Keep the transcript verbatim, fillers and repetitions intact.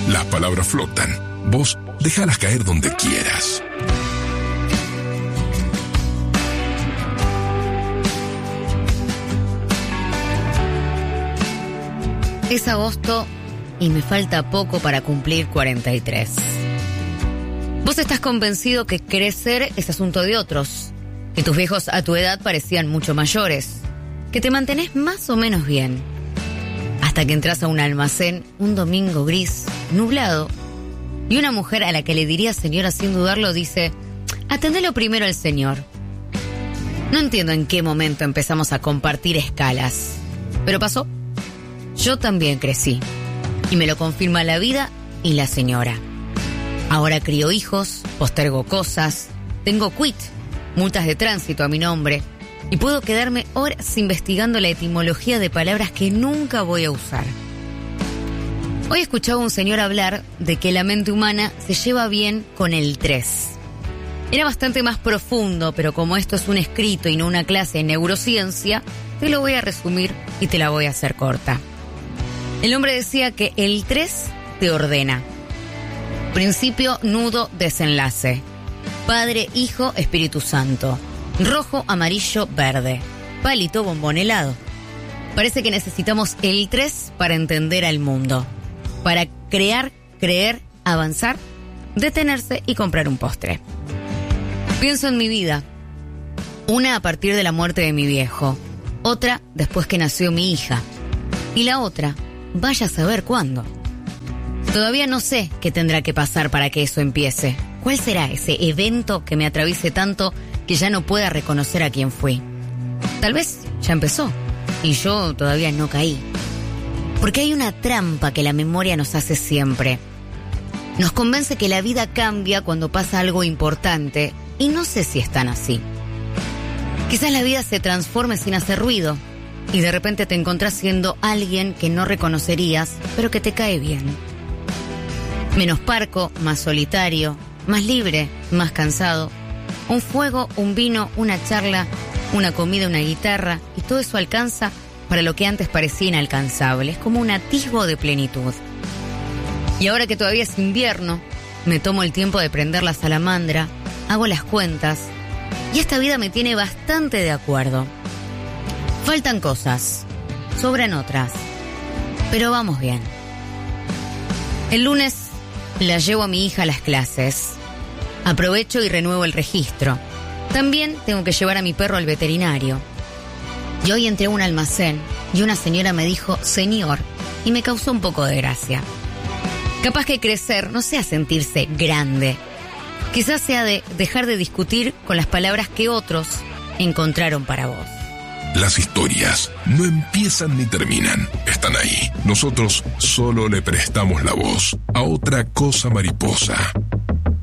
Las palabras flotan. Vos déjalas caer donde quieras. Es agosto y me falta poco para cumplir cuarenta y tres. Vos estás convencido que crecer es asunto de otros, que tus viejos a tu edad parecían mucho mayores, que te mantenés más o menos bien, hasta que entras a un almacén un domingo gris, nublado, y una mujer a la que le diría señora sin dudarlo dice: atendelo primero al señor. No entiendo en qué momento empezamos a compartir escalas, pero pasó. Yo también crecí, y me lo confirma la vida y la señora. Ahora crío hijos, postergo cosas, tengo quit, multas de tránsito a mi nombre, y puedo quedarme horas investigando la etimología de palabras que nunca voy a usar. Hoy escuchaba a un señor hablar de que la mente humana se lleva bien con el tres. Era bastante más profundo, pero como esto es un escrito y no una clase de neurociencia, te lo voy a resumir y te la voy a hacer corta. El hombre decía que el tres te ordena. Principio, nudo, desenlace. Padre, Hijo, Espíritu Santo. Rojo, amarillo, verde. Palito, bombón, helado. Parece que necesitamos el tres para entender al mundo. Para crear, creer, avanzar, detenerse y comprar un postre. Pienso en mi vida. Una a partir de la muerte de mi viejo. Otra después que nació mi hija. Y la otra, vaya a saber cuándo. Todavía no sé qué tendrá que pasar para que eso empiece. ¿Cuál será ese evento que me atraviese tanto que ya no pueda reconocer a quién fui? Tal vez ya empezó y yo todavía no caí. Porque hay una trampa que la memoria nos hace siempre. Nos convence que la vida cambia cuando pasa algo importante y no sé si es tan así. Quizás la vida se transforme sin hacer ruido y de repente te encontrás siendo alguien que no reconocerías, pero que te cae bien. Menos parco, más solitario, más libre, más cansado. Un fuego, un vino, una charla, una comida, una guitarra, y todo eso alcanza para lo que antes parecía inalcanzable. Es como un atisbo de plenitud. Y ahora que todavía es invierno, me tomo el tiempo de prender la salamandra, hago las cuentas, y esta vida me tiene bastante de acuerdo. Faltan cosas, sobran otras, pero vamos bien. El lunes la llevo a mi hija a las clases. Aprovecho y renuevo el registro. También tengo que llevar a mi perro al veterinario. Y hoy entré a un almacén y una señora me dijo señor y me causó un poco de gracia. Capaz que crecer no sea sentirse grande. Quizás sea de dejar de discutir con las palabras que otros encontraron para vos. Las historias no empiezan ni terminan, están ahí. Nosotros solo le prestamos la voz a otra cosa mariposa.